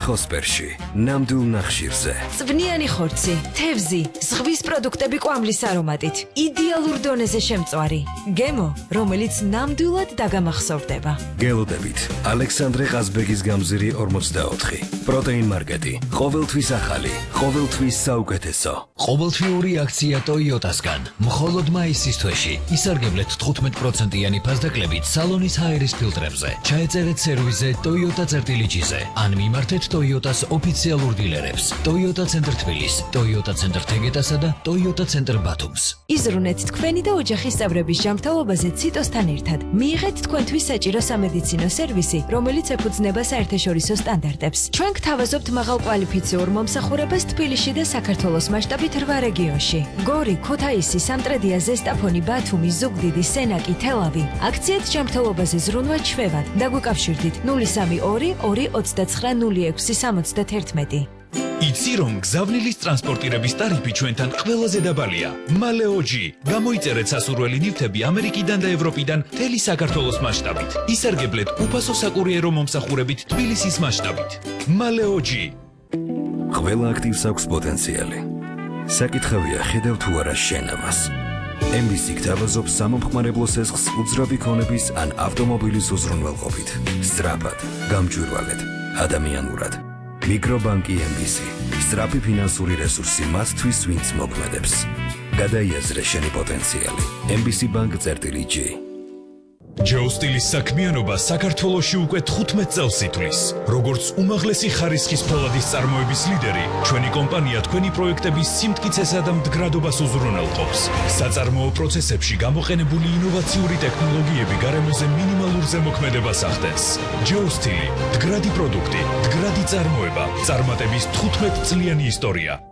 ხოსპერში, ნამდვილ ნახშირზე. წვნიანი ხორცი, თევზი, ზღვის პროდუქტები კვამლის არომატით. იდეალურ დონეზე შემწვარი. გემო, რომელიც ნამდვილად დაგამახსოვრდება. გელოდებით, ალექსანდრე ყაზბეგის გამზირი 44. პროტეინ მარკეტი, ყოველთვის ახალი, ყოველთვის საუკეთესო. ყოველთვიური აქცია Toyota-სგან. მხოლოდ მაისის თვეში ისარგებლეთ 15%-იანი ფასდაკლებით სალონის ჰაერის ფილტრებზე. ჩაეწერეთ სერვიზზე Toyota-ზე ან მიმართეთ Toyota-s ოფიციალურ დილერებს. Toyota ცენტრ თბილის, Toyota ცენტრ თეგეტასა და Toyota ცენტრ ბათუმს. იზრუნეთ თქვენი და ოჯახის წევრების ჯანმრთელობაზე ციტოსთან ერთად. მიიღეთ თქვენთვის საჭირო სამედიცინო სერვისი, რომელიც ეფუძნება საერთაშორისო სტანდარტებს. ჩვენ გთავაზობთ მაღალკვალიფიციურ მომსახურებას თბილისში და საქართველოს მასშტაბით 8 რეგიონში. გორი, ქუთაისი, სამტრედია, ზესტაფონი, ბათუმი, ზუგდიდი, სენაკი, თელავი. აქციით ჯანმრთელობაზე ზრუნვა ჩვევად. დაგვიკავშირდით 032 229 0671. იცი რომ გზავნილის ტრანსპორტირების ტარიფი ჩვენთან ყველაზე დაბალია. მალეოჯი. გამოიწერეთ სასურველი ნივთები ამერიკიდან და ევროპიდან მთელი საქართველოს მასშტაბით. ისარგებლეთ უფასო საკურიერო მომსახურებით თბილისის მასშტაბით. მალეოჯი. ყველა აქტივს აქვს პოტენციალი. საკითხავია ხედავ თუ არა შენ ამას. MBC გთავაზობს სამომხმარებლო სესხს უძრავი ქონების ან ავტომობილის უზრუნველყოფით. სწრაფად, გამჭვირვალედ, ადამიანურად. მიკრობანკი MBC. სწრაფი ფინანსური რესურსი მათთვის, ვინც მოქმედებს. გადაიაზრე შენი პოტენციალი. MBC Bank-G. ჯო სტილის საქმიანობა საქართველოში უკვე 15 წელს ითვლის. როგორც უმაღლესი ხარისხის ფოლადის წარმოების ლიდერი, ჩვენი კომპანია თქვენი პროექტების სიმტკიცესა და მდგრადობას უზრუნველყოფს. საწარმოო პროცესებში გამოყენებული ინოვაციური ტექნოლოგიები გარემოზე მინიმალურ ზემოქმედებას ახდენს. ჯო სტილი, მდგრადი პროდუქტი, მდგრადი წარმოება, წარმატების 15 წლიანი ისტორია.